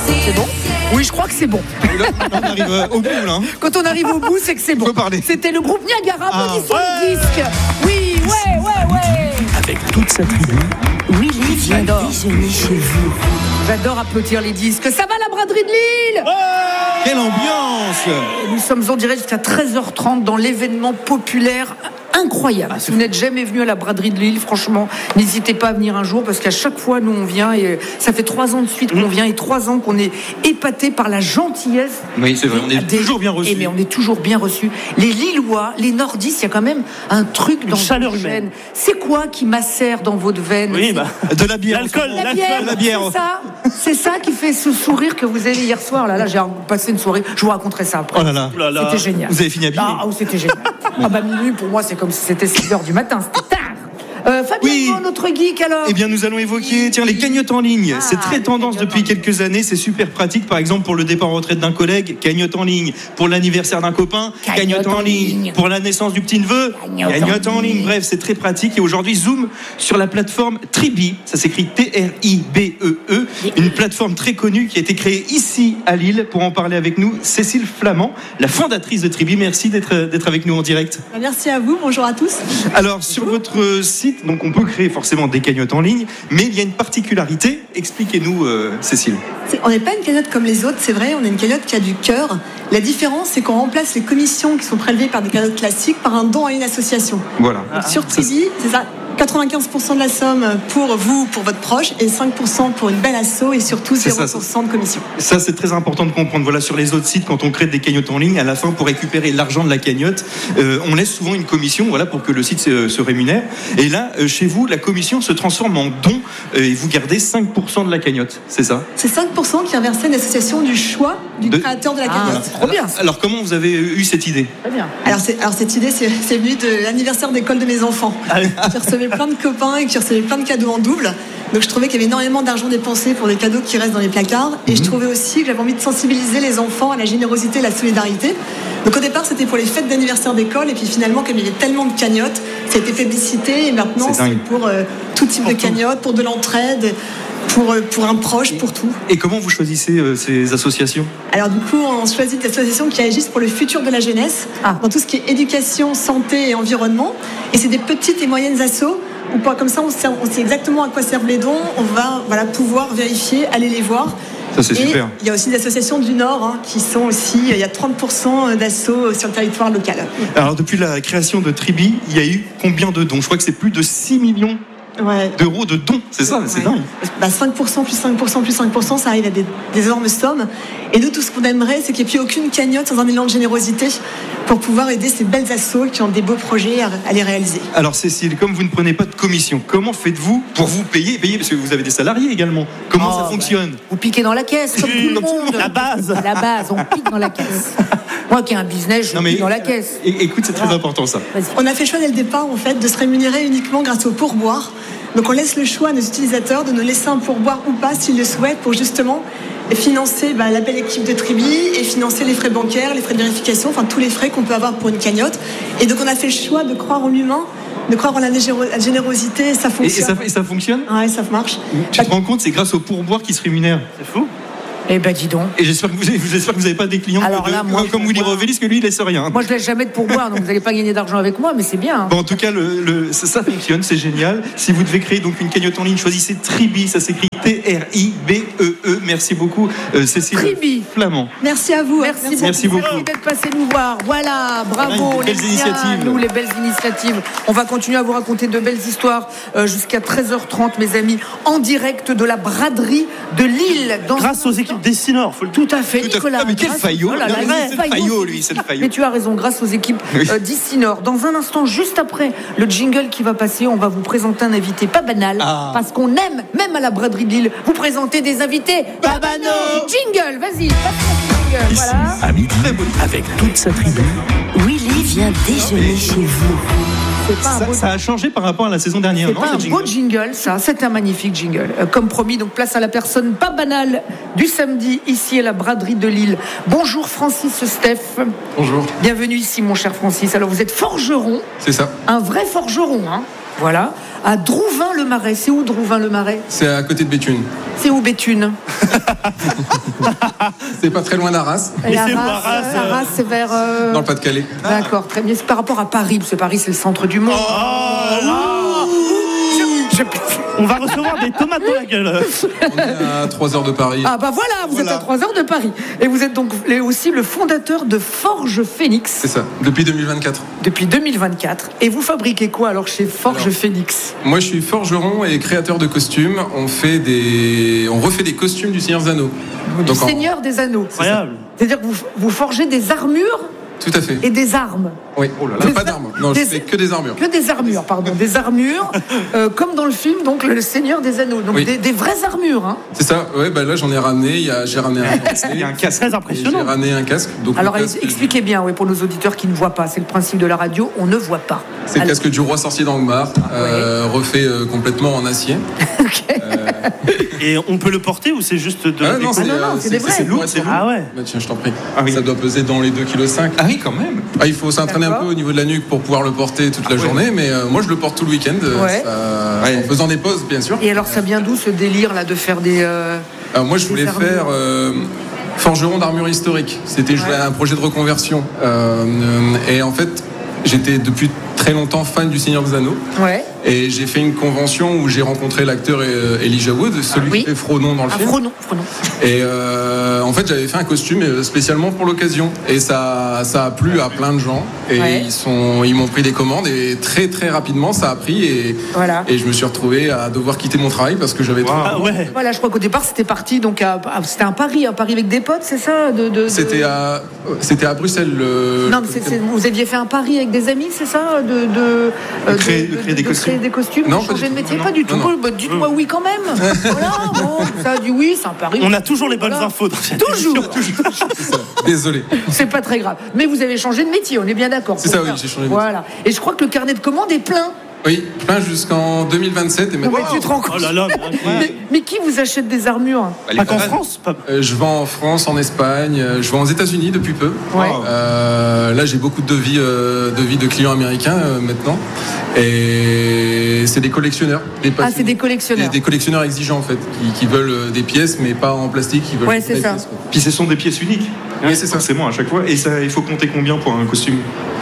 C'est bon ? Oui, je crois que c'est bon. Là, on arrive au bout, là. Quand on arrive au bout, c'est que c'est bon. Faut parler. C'était le groupe Niagara, applaudissons le disque. Oui, ouais. Avec toute sa tribu, Willy vient déjeuner chez vous. J'adore applaudir les disques. Ça va la braderie de Lille ? Quelle ambiance! Et nous sommes en direct jusqu'à 13h30 dans l'événement populaire incroyable. Si vous n'êtes jamais venu à la braderie de Lille, franchement, n'hésitez pas à venir un jour parce qu'à chaque fois, nous, on vient et ça fait 3 ans de suite qu'on vient et 3 ans qu'on est épatés par la gentillesse. Oui, c'est vrai, on est toujours bien reçus. Mais on est toujours bien reçus. Les Lillois, les Nordistes, il y a quand même un truc dans chaleur votre humaine. veine. C'est quoi qui macère dans votre veine ? Oui, De la bière. L'alcool, La bière. C'est ça qui fait ce sourire que vous avez hier soir. Là, j'ai passé une soirée. Je vous raconterai ça après. Oh là là. C'était génial. Vous avez fini habillé. C'était génial. Minuit pour moi, c'est comme si c'était 6h du matin. C'était tard. Fabien, Oui. notre geek alors. Eh bien, nous allons évoquer, les cagnottes en ligne. C'est très tendance depuis quelques années. C'est super pratique. Par exemple, pour le départ en retraite d'un collègue, cagnotte en ligne. Pour l'anniversaire d'un copain, cagnotte en ligne. Pour la naissance du petit neveu, cagnotte en ligne. Bref, c'est très pratique. Et aujourd'hui, zoom sur la plateforme Tribi. Ça s'écrit T-R-I-B-E-E. Une plateforme très connue qui a été créée ici à Lille. Pour en parler avec nous, Cécile Flamand, la fondatrice de Tribi. Merci d'être avec nous en direct. Merci à vous, bonjour à tous. Alors, sur votre site, donc on peut créer forcément des cagnottes en ligne, mais il y a une particularité. Expliquez-nous, Cécile. On n'est pas une cagnotte comme les autres, c'est vrai, on est une cagnotte qui a du cœur. La différence, c'est qu'on remplace les commissions qui sont prélevées par des cagnottes classiques par un don à une association. Voilà. Donc, sur Tribi, c'est ça. 95% de la somme pour vous, pour votre proche, et 5% pour une belle asso, et surtout 0% de commission. Ça, c'est très important de comprendre. Voilà, sur les autres sites, quand on crée des cagnottes en ligne, à la fin, pour récupérer l'argent de la cagnotte, on laisse souvent une commission, voilà, pour que le site se rémunère. Et là, chez vous, la commission se transforme en don, et vous gardez 5% de la cagnotte, c'est ça ? C'est 5% qui est versé à une association du choix du créateur de la cagnotte. C'est trop bien. Alors, comment vous avez eu cette idée ? Très bien. Alors cette idée, c'est venu de l'anniversaire d'école de mes enfants. Qui recevaient plein de copains et qui recevaient plein de cadeaux en double. Donc je trouvais qu'il y avait énormément d'argent dépensé pour des cadeaux qui restent dans les placards. Et je trouvais aussi que j'avais envie de sensibiliser les enfants à la générosité et la solidarité. Donc au départ, c'était pour les fêtes d'anniversaire d'école. Et puis finalement, comme il y avait tellement de cagnottes, ça a été publicité. Et maintenant, c'est pour tout type de cagnotte, pour de l'entraide, pour un proche, pour tout. Et comment vous choisissez ces associations ? Alors du coup, on choisit des associations qui agissent pour le futur de la jeunesse, dans tout ce qui est éducation, santé et environnement. Et c'est des petites et moyennes assos. Comme ça, on sait exactement à quoi servent les dons. On va pouvoir vérifier, aller les voir. Ça, c'est super. Il y a aussi des associations du Nord qui sont aussi. Il y a 30% d'assos sur le territoire local. Alors, depuis la création de Tribi, il y a eu combien de dons ? Je crois que c'est plus de 6 millions d'euros de dons. C'est ça, c'est dingue. 5% plus 5% plus 5%, ça arrive à des énormes sommes. Et nous, tout ce qu'on aimerait, c'est qu'il n'y ait plus aucune cagnotte sans un élan de générosité pour pouvoir aider ces belles assos qui ont des beaux projets à les réaliser. Alors Cécile, comme vous ne prenez pas de commission, comment faites-vous pour vous payer parce que vous avez des salariés également. Comment ça fonctionne ? Vous piquez dans la caisse, comme tout le monde. La base. À la base, on pique dans la caisse. Moi qui ai un business, je pique dans la caisse. Écoute, c'est très important ça. On a fait le choix dès le départ, en fait, de se rémunérer uniquement grâce au pourboire. Donc on laisse le choix à nos utilisateurs de nous laisser un pourboire ou pas s'ils le souhaitent pour justement financer la belle équipe de Tribi et financer les frais bancaires, les frais de vérification, enfin tous les frais qu'on peut avoir pour une cagnotte. Et donc on a fait le choix de croire en l'humain, de croire en la générosité, et ça fonctionne. Et ça fonctionne ? Ouais, ça marche. Tu te rends compte, c'est grâce au pourboire qui se rémunère. C'est fou. Eh ben dis donc. Et j'espère que vous n'avez pas des clients comme Willy Revelis, que lui il laisse rien. Moi je laisse jamais de pourboire, donc vous n'allez pas gagner d'argent avec moi, mais c'est bien. Bon, en tout cas, ça fonctionne, c'est génial. Si vous devez créer donc une cagnotte en ligne, choisissez Tribi, ça s'écrit T-R-I-B-E-E. Merci beaucoup, Cécile Tribi. Flamand. Merci à vous. Merci beaucoup d'être passé nous voir. Voilà, bravo. Belles initiatives. Nous, les belles initiatives. On va continuer à vous raconter de belles histoires jusqu'à 13h30, mes amis, en direct de la braderie de Lille. Grâce aux équipes Dessinor, faut le dire. Tout à fait, Nicolas. Mais quel faillot. C'est le faillot, lui, c'est le faillot. Mais tu as raison, grâce aux équipes d'Issinor. Dans un instant, juste après le jingle qui va passer, on va vous présenter un invité pas banal, parce qu'on aime, même à la braderie de Lille, vous présenter des invités pas banaux. Jingle, vas-y, passe-moi le jingle, voilà. À midi, avec toute sa tribu, Willy vient déjeuner chez vous. Ça a changé par rapport à la saison dernière. C'est pas un beau jingle, ça. C'est un magnifique jingle. Comme promis, donc place à la personne pas banale du samedi, ici à la braderie de Lille. Bonjour Francis Steph. Bonjour. Bienvenue ici, mon cher Francis. Alors vous êtes forgeron. C'est ça. Un vrai forgeron, hein. Voilà. À Drouvin-le-Marais. C'est où Drouvin-le-Marais ? C'est à côté de Béthune. C'est où Béthune ? C'est pas très loin d'Arras. Et Arras, c'est vers... Dans le Pas-de-Calais. D'accord, très bien. C'est par rapport à Paris, parce que Paris, c'est le centre du monde. On va recevoir des tomates dans la gueule. On est à 3 heures de Paris. Ah bah voilà, vous êtes à 3 heures de Paris. Et vous êtes donc aussi le fondateur de Forge Phoenix. C'est ça, depuis 2024. Depuis 2024. Et vous fabriquez quoi alors chez Forge Phoenix ? Moi je suis forgeron et créateur de costumes. On refait des costumes du Seigneur des Anneaux. Du Seigneur des Anneaux. Incroyable. C'est-à-dire que vous forgez des armures Tout à fait. et des armes. Oui, pas d'armes. Non, je fais que des armures. Que des armures, pardon. Des armures, comme dans le film, donc le Seigneur des Anneaux. Donc des vraies armures. Hein. C'est ça, ouais, bah là j'en ai ramené. J'ai ramené Il y a un casque très impressionnant. J'ai ramené un casque. Donc alors expliquez bien, pour nos auditeurs qui ne voient pas. C'est le principe de la radio, on ne voit pas. C'est le casque du roi sorcier d'Angmar, refait complètement en acier. Ok. Et on peut le porter ou c'est juste de la non, c'est des vrais. C'est lourd, c'est lourd. Ah ouais. Bah, tiens, je t'en prie. Ah oui. Ça doit peser dans les 2,5 kg. Ah oui, quand même. Il faut s'entraîner un peu au niveau de la nuque pour pouvoir le porter toute la journée, mais moi je le porte tout le week-end, en faisant des pauses bien sûr. Et alors ça vient d'où ce délire là de faire des... moi je voulais faire forgeron d'armure historique. C'était un projet de reconversion. Et en fait, j'étais depuis très longtemps fan du Seigneur des Anneaux. Ouais. Et j'ai fait une convention où j'ai rencontré l'acteur Elijah Wood, celui qui fait Frodon dans le film. Frodon. Et en fait, j'avais fait un costume spécialement pour l'occasion. Et ça a plu à plein de gens. Et ils m'ont pris des commandes. Et très très rapidement, ça a pris. Et je me suis retrouvé à devoir quitter mon travail parce que j'avais trop. Voilà, je crois qu'au départ, c'était parti. Donc, c'était un pari avec des potes, c'est ça C'était à Bruxelles. Non, vous aviez fait un pari avec des amis, c'est ça de créer des costumes, non, changer de métier, non, pas du tout. Non. Bah, dites-moi oui quand même. Voilà, bon, ça a dit oui, c'est un pari. On a toujours les bonnes infos dans cette Toujours. Désolé. C'est pas très grave. Mais vous avez changé de métier, on est bien d'accord. C'est ça, oui, j'ai changé de métier. Voilà. Et je crois que le carnet de commandes est plein. Oui, plein jusqu'en 2027 et maintenant. Mais tu te rends compte. Oh là là, mais qui vous achète des armures ? pas qu'en France. Je vends en France, en Espagne, je vends aux États-Unis depuis peu. Ouais. Là, j'ai beaucoup de devis de clients américains maintenant. Et c'est des collectionneurs. C'est des collectionneurs. Des collectionneurs exigeants en fait, qui veulent des pièces, mais pas en plastique. Qui veulent c'est ça. Pièces, Puis ce sont des pièces uniques. Oui, c'est ça. Forcément, à chaque fois. Et ça, il faut compter combien pour un costume ?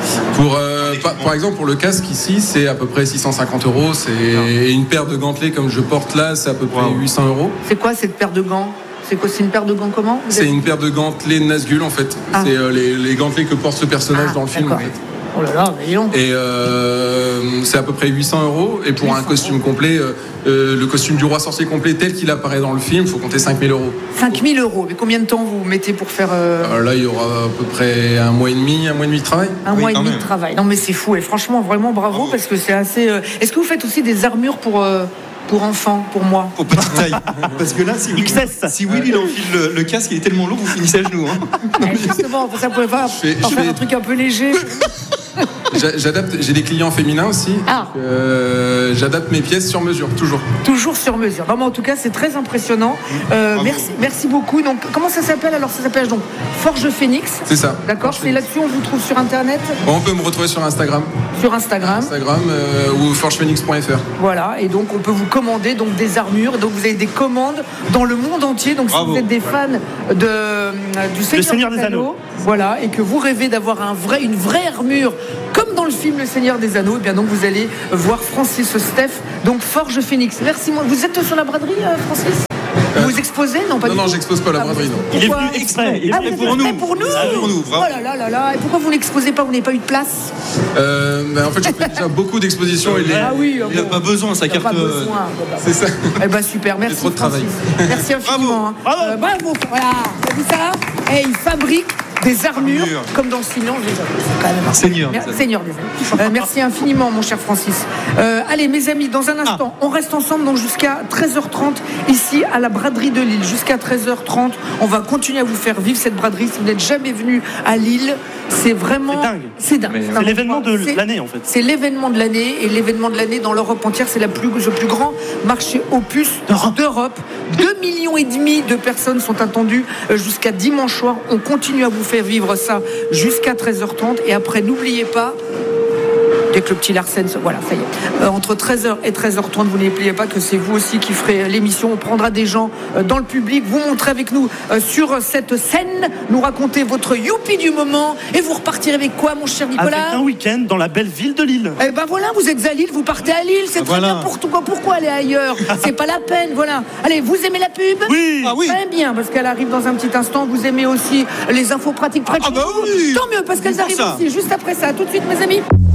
Par exemple, pour le casque ici, c'est à peu près 650 €. C'est une paire de gantelets comme je porte là, c'est à peu près 800 €. C'est quoi cette paire de gants ? C'est quoi ? C'est une paire de gants comment ? C'est une paire de gantelets Nazgûl en fait. C'est les gantelets que porte ce personnage dans le film en fait. Oh là là, voyons. Et c'est à peu près 800 €. Et pour un costume complet, le costume du roi sorcier complet tel qu'il apparaît dans le film, il faut compter 5 000 €. 5 000 €. Mais combien de temps vous mettez pour faire... Là, il y aura à peu près un mois et demi de travail. Un mois et demi de travail. Non mais c'est fou. Et franchement, vraiment bravo parce que c'est assez... Est-ce que vous faites aussi des armures pour enfants, pour moi ? Pour petite taille. Parce que là, si Willy il enfile le casque, il est tellement lourd, vous finissez à genoux. Justement, pour ça, vous pouvez pas faire un truc un peu léger. J'adapte, j'ai des clients féminins aussi. J'adapte mes pièces sur mesure, toujours. Toujours sur mesure. Non, mais en tout cas, c'est très impressionnant. Merci beaucoup. Donc, comment ça s'appelle ? Alors, ça s'appelle donc Forge Phoenix. C'est ça. D'accord. C'est là-dessus, on vous trouve sur Internet. On peut me retrouver sur Instagram. Sur Instagram. Ou forgephoenix.fr. Voilà. Et donc, on peut vous commander donc des armures. Donc, vous avez des commandes dans le monde entier. Donc, si vous êtes des fans du Seigneur des Anneaux, voilà, et que vous rêvez d'avoir une vraie armure comme dans le film Le Seigneur des Anneaux, et bien donc vous allez voir Francis Steph, donc Forge Phoenix. Merci. Vous êtes sur la braderie, Francis ? Vous exposez ? Non, pas du tout. Non, j'expose pas la braderie, non. Il est venu exprès. Vous êtes pour nous. Oh là là là. Et pourquoi vous n'exposez pas ? Vous n'avez pas eu de place ? En fait, j'ai fait déjà beaucoup beaucoup d'expositions. Il n'a pas besoin, sa carte. C'est ça. Eh ben super, merci. Trop de travail. Merci infiniment. Bravo. Voilà. T'as vu ça ? Et il fabrique des armures comme dans le silence. Seigneur des Anneaux. Merci infiniment, mon cher Francis. Allez, mes amis, dans un instant, on reste ensemble donc jusqu'à 13h30 ici à la braderie de Lille. Jusqu'à 13h30, on va continuer à vous faire vivre cette braderie. Si vous n'êtes jamais venu à Lille, c'est vraiment... C'est dingue. C'est l'événement de l'année, en fait. C'est l'événement de l'année. Et l'événement de l'année dans l'Europe entière, c'est le plus grand marché opus d'Europe. 2,5 millions de personnes sont attendues jusqu'à dimanche soir. On continue à vous faire vivre ça jusqu'à 13h30. Et après, n'oubliez pas dès que le petit Larsen, voilà, ça y est. Entre 13h et 13h30, vous n'oubliez pas que c'est vous aussi qui ferez l'émission. On prendra des gens dans le public, vous montrez avec nous sur cette scène, nous racontez votre youpi du moment et vous repartirez avec quoi, mon cher Nicolas? Avec un week-end dans la belle ville de Lille. Eh ben voilà, vous êtes à Lille, vous partez à Lille, c'est très bien. Pourquoi aller ailleurs? C'est pas la peine, voilà. Allez, vous aimez la pub? Oui. Très bien, parce qu'elle arrive dans un petit instant. Vous aimez aussi les infos pratiques près de chez vous? Oui. Tant mieux, parce qu'elles arrivent aussi juste après ça. Tout de suite, mes amis.